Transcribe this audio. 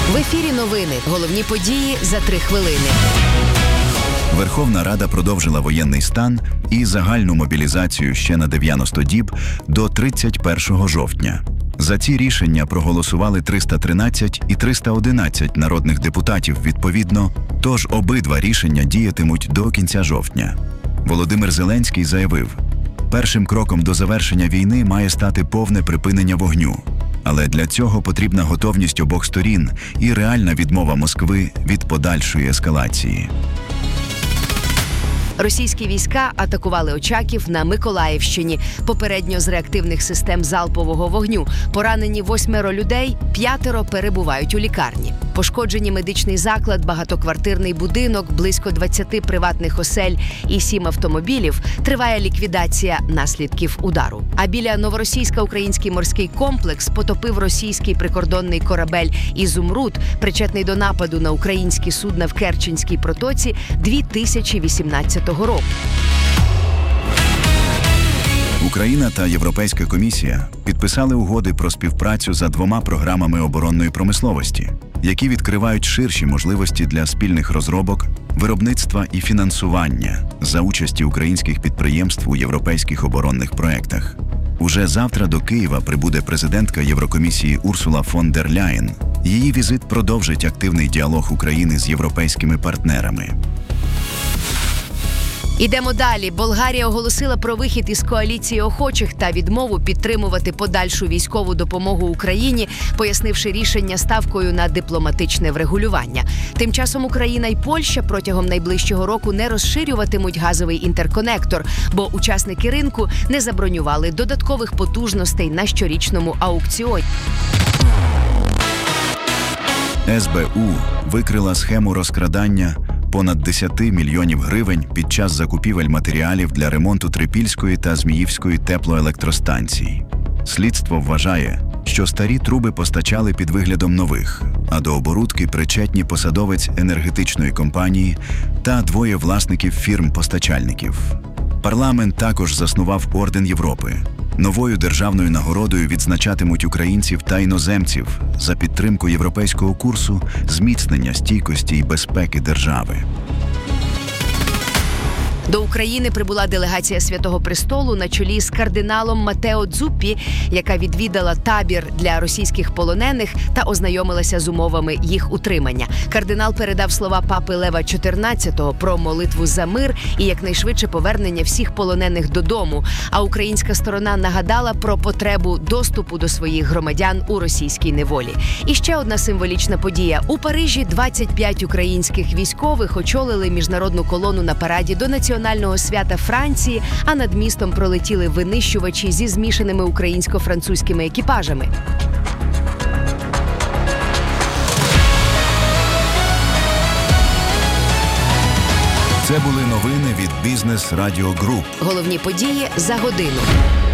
В ефірі новини. Головні події за 3 хвилини. Верховна Рада продовжила воєнний стан і загальну мобілізацію ще на 90 діб до 31 жовтня. За ці рішення проголосували 313 і 311 народних депутатів відповідно, тож обидва рішення діятимуть до кінця жовтня. Володимир Зеленський заявив, першим кроком до завершення війни має стати повне припинення вогню. Але для цього потрібна готовність обох сторін і реальна відмова Москви від подальшої ескалації. Російські війська атакували Очаків на Миколаївщині. Попередньо з реактивних систем залпового вогню. Поранені 8 людей, 5 перебувають у лікарні. Пошкоджені медичний заклад, багатоквартирний будинок, близько 20 приватних осель і 7 автомобілів. Триває ліквідація наслідків удару. А біля Новоросійська український морський комплекс потопив російський прикордонний корабель «Ізумруд», причетний до нападу на українські судна в Керченській протоці 2018 року. Україна та Європейська комісія підписали угоди про співпрацю за 2 програмами оборонної промисловості, які відкривають ширші можливості для спільних розробок, виробництва і фінансування за участі українських підприємств у європейських оборонних проєктах. Уже завтра до Києва прибуде президентка Єврокомісії Урсула фон дер Ляєн. Її візит продовжить активний діалог України з європейськими партнерами. Ідемо далі. Болгарія оголосила про вихід із коаліції охочих та відмову підтримувати подальшу військову допомогу Україні, пояснивши рішення ставкою на дипломатичне врегулювання. Тим часом Україна і Польща протягом найближчого року не розширюватимуть газовий інтерконектор, бо учасники ринку не забронювали додаткових потужностей на щорічному аукціоні. СБУ викрила схему розкрадання понад 10 мільйонів гривень під час закупівель матеріалів для ремонту Трипільської та Зміївської теплоелектростанцій. Слідство вважає, що старі труби постачали під виглядом нових, а до оборудки причетні посадовець енергетичної компанії та 2 власників фірм-постачальників. Парламент також заснував Орден Європи. Новою державною нагородою відзначатимуть українців та іноземців за підтримку європейського курсу зміцнення стійкості і безпеки держави. До України прибула делегація Святого Престолу на чолі з кардиналом Матео Дзуппі, яка відвідала табір для російських полонених та ознайомилася з умовами їх утримання. Кардинал передав слова папи Лева XIV про молитву за мир і якнайшвидше повернення всіх полонених додому, а українська сторона нагадала про потребу доступу до своїх громадян у російській неволі. І ще одна символічна подія. У Парижі 25 українських військових очолили міжнародну колону на параді до національного свята Франції, а над містом пролетіли винищувачі зі змішаними українсько-французькими екіпажами. Це були новини від Бізнес Радіо Груп. Головні події за годину.